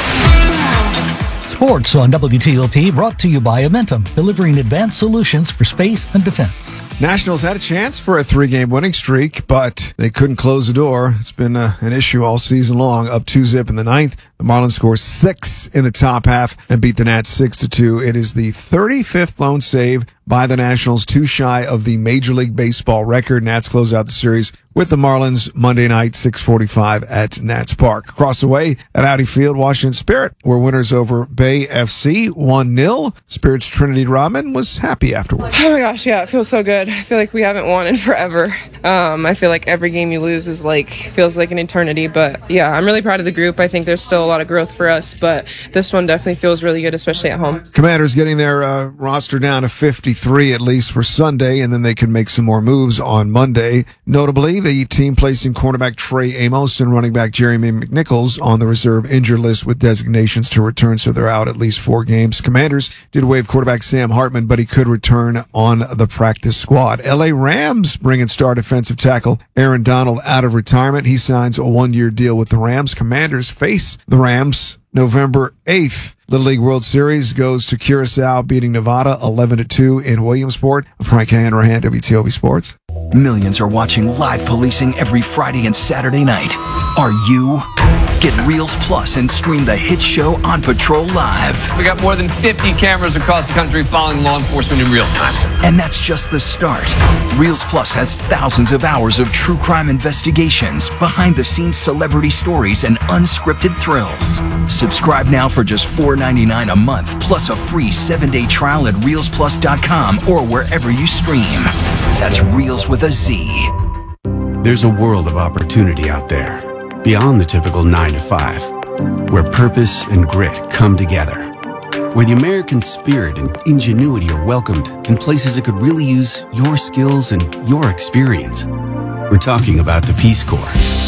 Sports on W T O P brought to you by Amentum, delivering advanced solutions for space and defense. Nationals had a chance for a three-game winning streak, but they couldn't close the door. It's been uh, an issue all season long. Up two zip in the ninth. The Marlins score six in the top half and beat the Nats six to two. It is the thirty-fifth lone save by the Nationals, too shy of the Major League Baseball record. Nats close out the series with the Marlins Monday night, six forty-five at Nats Park. Across the way at Audi Field, Washington Spirit were winners over Bay F C one nil. Spirit's Trinity Rodman was happy afterwards. Oh my gosh, yeah, it feels so good. I feel like we haven't won in forever. Um, I feel like every game you lose is like, feels like an eternity, but yeah, I'm really proud of the group. I think there's still a lot of growth for us, but this one definitely feels really good, especially at home. Commanders getting their uh, roster down to fifty-three at least for Sunday, and then they can make some more moves on Monday. Notably, the team placing cornerback Trey Amos and running back Jeremy McNichols on the reserve injured list with designations to return, so they're out at least four games. Commanders did waive quarterback Sam Hartman, but he could return on the practice squad. L A Rams bringing star defensive tackle Aaron Donald out of retirement. He signs a one-year deal with the Rams. Commanders face the Rams November eighth. Little League World Series goes to Curacao, beating Nevada eleven to two in Williamsport. I'm Frank Hanrahan, W T O P Sports. Millions are watching live policing every Friday and Saturday night. Are you? Get Reels Plus and stream the hit show On Patrol live. We got more than fifty cameras across the country following law enforcement in real time. And that's just the start. Reels Plus has thousands of hours of true crime investigations, behind-the-scenes celebrity stories, and unscripted thrills. Subscribe now for just four ninety-nine a month, plus a free seven-day trial at reels plus dot com or wherever you stream. That's Reels with a Z. There's a world of opportunity out there, beyond the typical nine to five, where purpose and grit come together, where the American spirit and ingenuity are welcomed in places that could really use your skills and your experience. We're talking about the Peace Corps.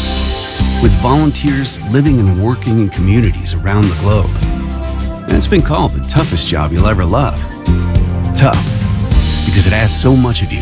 With volunteers living and working in communities around the globe. And it's been called the toughest job you'll ever love. Tough, because it asks so much of you.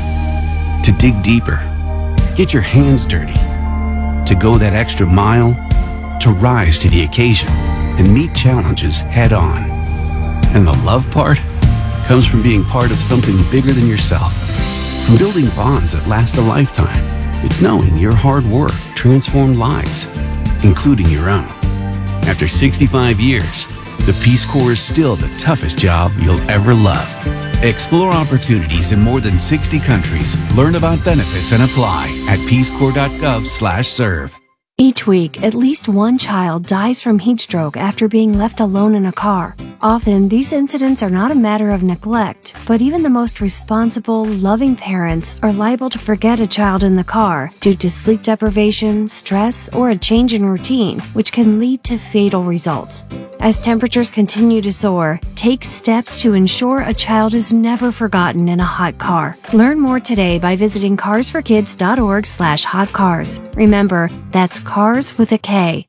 To dig deeper, get your hands dirty, to go that extra mile, to rise to the occasion and meet challenges head on. And the love part comes from being part of something bigger than yourself, from building bonds that last a lifetime. It's knowing your hard work transformed lives, including your own. After sixty-five years, the Peace Corps is still the toughest job you'll ever love. Explore opportunities in more than sixty countries. Learn about benefits and apply at peace corps dot gov slash serve. Each week, at least one child dies from heat stroke after being left alone in a car. Often, these incidents are not a matter of neglect, but even the most responsible, loving parents are liable to forget a child in the car due to sleep deprivation, stress, or a change in routine, which can lead to fatal results. As temperatures continue to soar, take steps to ensure a child is never forgotten in a hot car. Learn more today by visiting cars for kids dot org slash hot cars. Remember, that's cars with a K.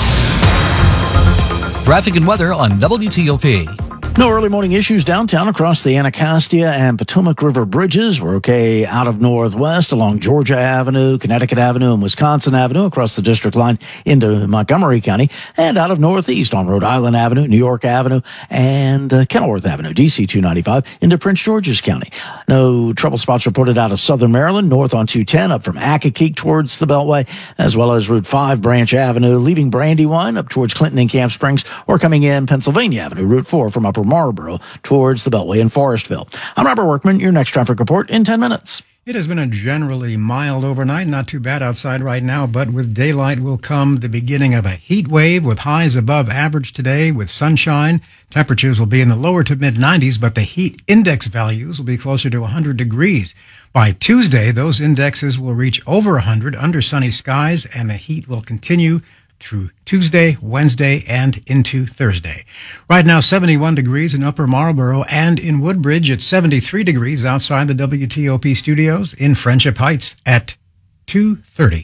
Traffic and weather on W T O P. No early morning issues downtown across the Anacostia and Potomac River bridges. We're okay out of Northwest along Georgia Avenue, Connecticut Avenue, and Wisconsin Avenue across the district line into Montgomery County, and out of Northeast on Rhode Island Avenue, New York Avenue, and uh, Kenilworth Avenue, D C two ninety-five, into Prince George's County. No trouble spots reported out of Southern Maryland, north on two ten, up from Accokeek towards the Beltway, as well as Route five Branch Avenue, leaving Brandywine up towards Clinton and Camp Springs, or coming in Pennsylvania Avenue, Route four from Upper Marlboro towards the Beltway in Forestville. I'm Robert Workman, your next traffic report in ten minutes. It has been a generally mild overnight, not too bad outside right now, but with daylight will come the beginning of a heat wave with highs above average today with sunshine. Temperatures will be in the lower to mid nineties, but the heat index values will be closer to one hundred degrees. By Tuesday, those indexes will reach over one hundred under sunny skies, and the heat will continue through Tuesday, Wednesday, and into Thursday. Right now, seventy-one degrees in Upper Marlboro and in Woodbridge at seventy-three degrees outside the W T O P studios in Friendship Heights at two thirty.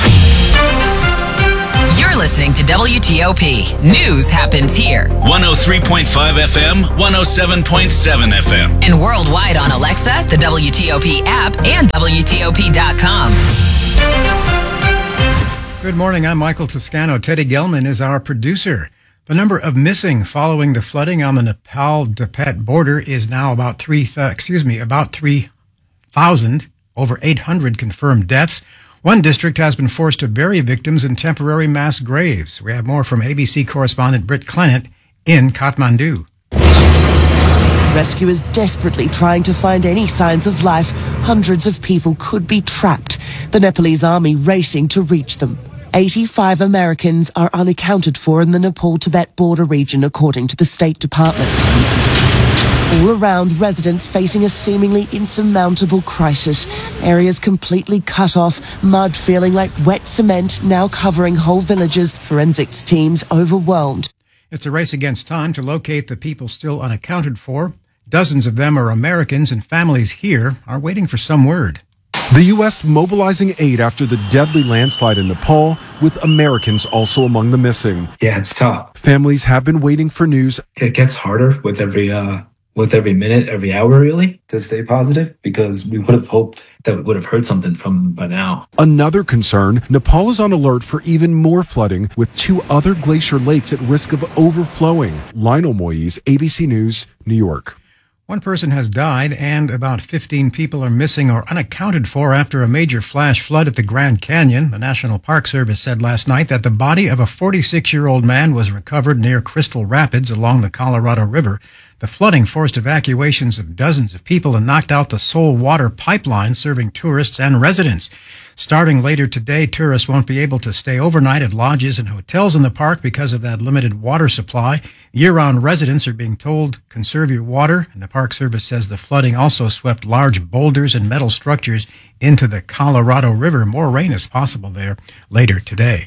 You're listening to W T O P. News happens here. one oh three point five F M, one oh seven point seven F M. And worldwide on Alexa, the W T O P app, and W T O P dot com. Good morning. I'm Michael Toscano. Teddy Gelman is our producer. The number of missing following the flooding on the Nepal-Tibet border is now about three. Th- excuse me, about three thousand. Over eight hundred confirmed deaths. One district has been forced to bury victims in temporary mass graves. We have more from A B C correspondent Britt Clennett in Kathmandu. Rescuers desperately trying to find any signs of life. Hundreds of people could be trapped. The Nepalese army racing to reach them. eighty-five Americans are unaccounted for in the Nepal-Tibet border region, according to the State Department. All around, residents facing a seemingly insurmountable crisis. Areas completely cut off, mud feeling like wet cement now covering whole villages. Forensics teams overwhelmed. It's a race against time to locate the people still unaccounted for. Dozens of them are Americans, and families here are waiting for some word. The U S mobilizing aid after the deadly landslide in Nepal, with Americans also among the missing. Yeah, it's tough. Families have been waiting for news. It gets harder with every uh, with every minute, every hour, really, to stay positive, because we would have hoped that we would have heard something from them by now. Another concern, Nepal is on alert for even more flooding, with two other glacier lakes at risk of overflowing. Lionel Moyes, A B C News, New York. One person has died and about fifteen people are missing or unaccounted for after a major flash flood at the Grand Canyon. The National Park Service said last night that the body of a forty-six-year-old man was recovered near Crystal Rapids along the Colorado River. The flooding forced evacuations of dozens of people and knocked out the sole water pipeline serving tourists and residents. Starting later today, tourists won't be able to stay overnight at lodges and hotels in the park because of that limited water supply. Year-round residents are being told, conserve your water, and the Park Service says the flooding also swept large boulders and metal structures into the Colorado River. More rain is possible there later today.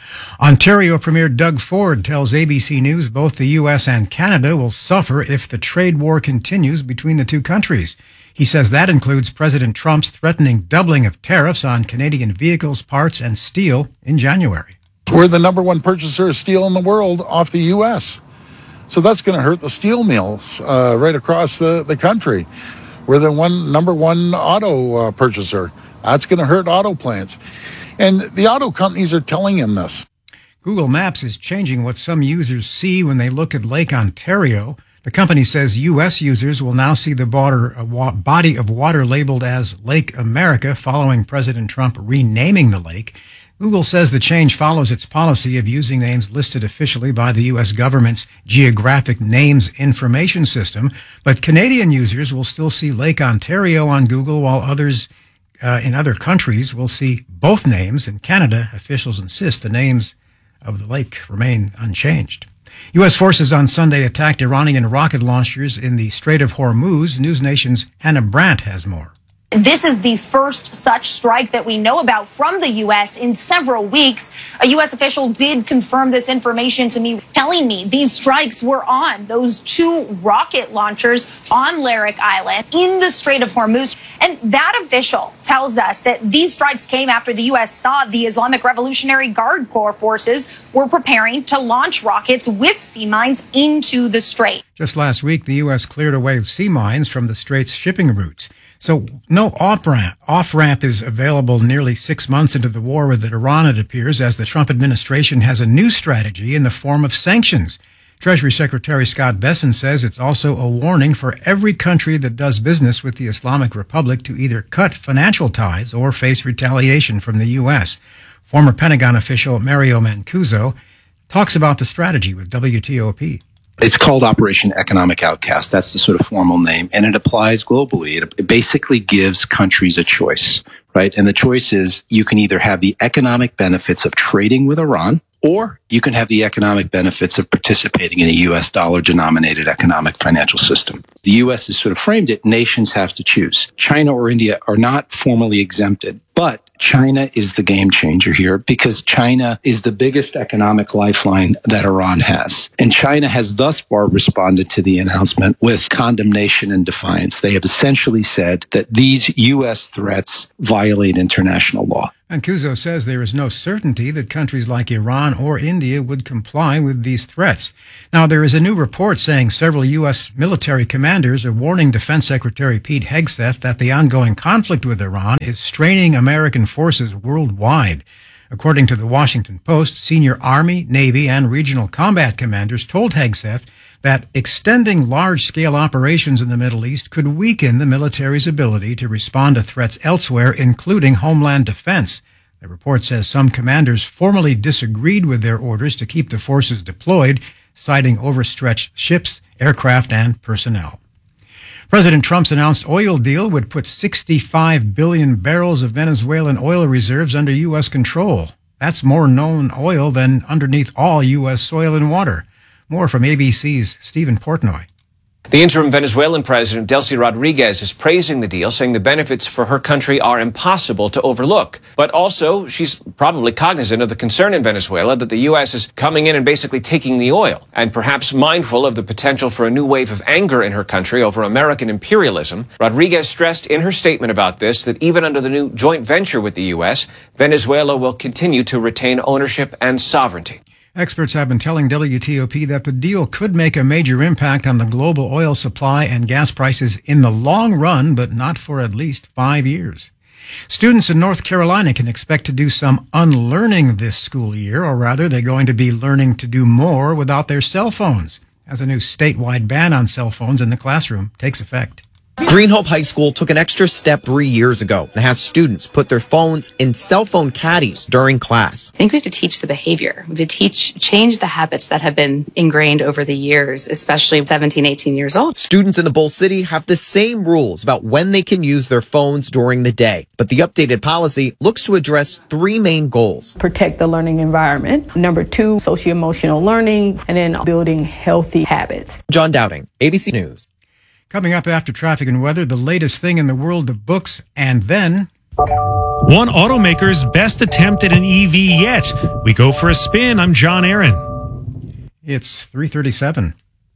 Ontario Premier Doug Ford tells A B C News both the U S and Canada will suffer if the trade war continues between the two countries. He says that includes President Trump's threatening doubling of tariffs on Canadian vehicles, parts, and steel in January. We're the number one purchaser of steel in the world off the U S So that's going to hurt the steel mills uh, right across the, the country. We're the one number one auto uh, purchaser. That's going to hurt auto plants. And the auto companies are telling him this. Google Maps is changing what some users see when they look at Lake Ontario. The company says U S users will now see the water, uh, wa- body of water labeled as Lake America following President Trump renaming the lake. Google says the change follows its policy of using names listed officially by the U S government's Geographic Names Information System, but Canadian users will still see Lake Ontario on Google, while others uh, in other countries will see both names. In Canada, officials insist the names of the lake remain unchanged. U S forces on Sunday attacked Iranian rocket launchers in the Strait of Hormuz. News Nation's Hannah Brandt has more. This is the first such strike that we know about from the U S in several weeks. A U S official did confirm this information to me, telling me these strikes were on those two rocket launchers on Larik Island in the Strait of Hormuz. And that official tells us that these strikes came after the U S saw the Islamic Revolutionary Guard Corps forces were preparing to launch rockets with sea mines into the strait. Just last week, the U S cleared away sea mines from the strait's shipping routes. So no off-ramp, off-ramp is available nearly six months into the war with Iran, it appears, as the Trump administration has a new strategy in the form of sanctions. Treasury Secretary Scott Bessent says it's also a warning for every country that does business with the Islamic Republic to either cut financial ties or face retaliation from the U S. Former Pentagon official Mario Mancuso talks about the strategy with W T O P. It's called Operation Economic Outcast. That's the sort of formal name, and it applies globally. It, it basically gives countries a choice, right? And the choice is you can either have the economic benefits of trading with Iran, or you can have the economic benefits of participating in a U S dollar denominated economic financial system. The U S has sort of framed it, nations have to choose. China or India are not formally exempted, but China is the game changer here because China is the biggest economic lifeline that Iran has. And China has thus far responded to the announcement with condemnation and defiance. They have essentially said that these U S threats violate international law. Mancuso says there is no certainty that countries like Iran or India would comply with these threats. Now, there is a new report saying several U S military commanders are warning Defense Secretary Pete Hegseth that the ongoing conflict with Iran is straining American forces worldwide. According to the Washington Post, senior Army, Navy, and regional combat commanders told Hegseth that extending large-scale operations in the Middle East could weaken the military's ability to respond to threats elsewhere, including homeland defense. The report says some commanders formally disagreed with their orders to keep the forces deployed, citing overstretched ships, aircraft, and personnel. President Trump's announced oil deal would put sixty-five billion barrels of Venezuelan oil reserves under U S control. That's more known oil than underneath all U S soil and water. More from A B C's Stephen Portnoy. The interim Venezuelan president, Delcy Rodriguez, is praising the deal, saying the benefits for her country are impossible to overlook. But also, she's probably cognizant of the concern in Venezuela that the U S is coming in and basically taking the oil, and perhaps mindful of the potential for a new wave of anger in her country over American imperialism. Rodriguez stressed in her statement about this that even under the new joint venture with the U S, Venezuela will continue to retain ownership and sovereignty. Experts have been telling W T O P that the deal could make a major impact on the global oil supply and gas prices in the long run, but not for at least five years. Students in North Carolina can expect to do some unlearning this school year, or rather, they're going to be learning to do more without their cell phones, as a new statewide ban on cell phones in the classroom takes effect. Green Hope High School took an extra step three years ago and has students put their phones in cell phone caddies during class. I think we have to teach the behavior. We have to teach, change the habits that have been ingrained over the years, especially seventeen, eighteen years old. Students in the Bull City have the same rules about when they can use their phones during the day. But the updated policy looks to address three main goals. Protect the learning environment. Number two, socio-emotional learning, and then building healthy habits. John Dowding, A B C News. Coming up after traffic and weather, the latest thing in the world of books, and then... One automaker's best attempt at an E V yet. We go for a spin. I'm John Aaron. It's three thirty-seven.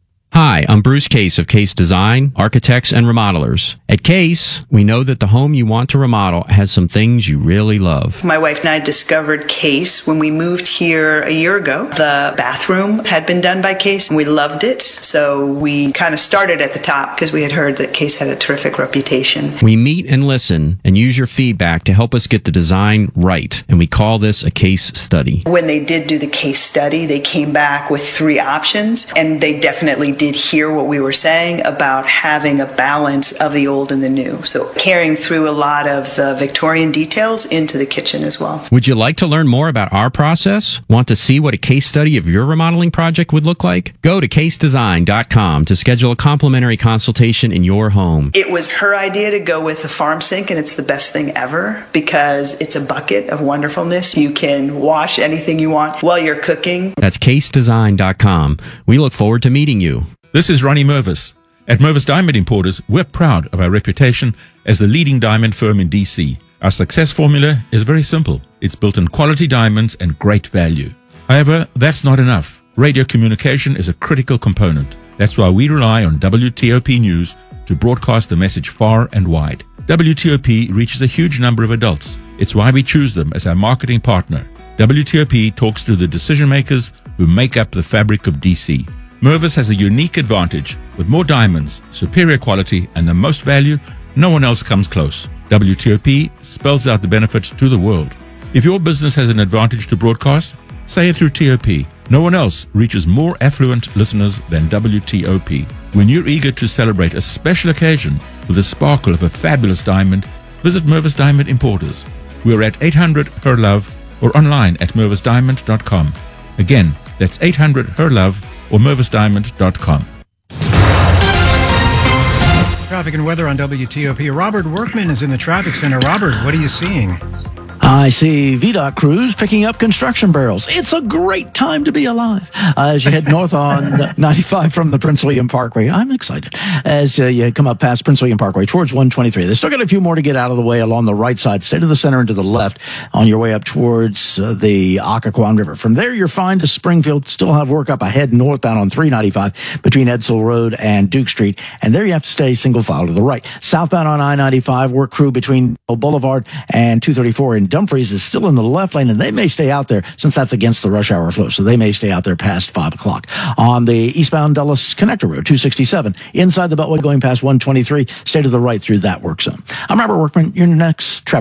Hi, I'm Bruce Case of Case Design, Architects and Remodelers. At Case, we know that the home you want to remodel has some things you really love. My wife and I discovered Case when we moved here a year ago. The bathroom had been done by Case and we loved it. So we kind of started at the top because we had heard that Case had a terrific reputation. We meet and listen and use your feedback to help us get the design right. And we call this a case study. When they did do the case study, they came back with three options, and they definitely did hear what we were saying about having a balance of the old and the new. So carrying through a lot of the Victorian details into the kitchen as well. Would you like to learn more about our process? Want to see what a case study of your remodeling project would look like? Go to case design dot com to schedule a complimentary consultation in your home. It was her idea to go with the farm sink, and it's the best thing ever because it's a bucket of wonderfulness. You can wash anything you want while you're cooking. That's case design dot com. We look forward to meeting you. This is Ronnie Mervis. At Mervis Diamond Importers, we're proud of our reputation as the leading diamond firm in D C. Our success formula is very simple. It's built on quality diamonds and great value. However, that's not enough. Radio communication is a critical component. That's why we rely on W T O P News to broadcast the message far and wide. W T O P reaches a huge number of adults. It's why we choose them as our marketing partner. W T O P talks to the decision makers who make up the fabric of D C. Mervis has a unique advantage. With more diamonds, superior quality, and the most value, no one else comes close. W T O P spells out the benefits to the world. If your business has an advantage to broadcast, say it through T O P. No one else reaches more affluent listeners than W T O P. When you're eager to celebrate a special occasion with the sparkle of a fabulous diamond, visit Mervis Diamond Importers. We're at eight hundred H E R LOVE or online at mervis diamond dot com. Again, that's eight hundred H E R LOVE or mervis diamond dot com. Traffic and weather on W T O P. Robert Workman is in the traffic center. Robert, what are you seeing? I see V DOT crews picking up construction barrels. It's a great time to be alive. Uh, as you head north on ninety-five from the Prince William Parkway, I'm excited. As uh, you come up past Prince William Parkway towards one twenty-three, they still got a few more to get out of the way along the right side. Stay to the center and to the left on your way up towards uh, the Occoquan River. From there, you're fine to Springfield. Still have work up ahead northbound on three ninety-five between Edsall Road and Duke Street. And there you have to stay single file to the right. Southbound on I ninety-five, work crew between Boulevard and two thirty-four in Dumfries is still in the left lane, and they may stay out there since that's against the rush hour flow, so they may stay out there past five o'clock. On the eastbound Dulles Connector Road, two sixty-seven, inside the Beltway going past one twenty-three, stay to the right through that work zone. I'm Robert Workman, your next traffic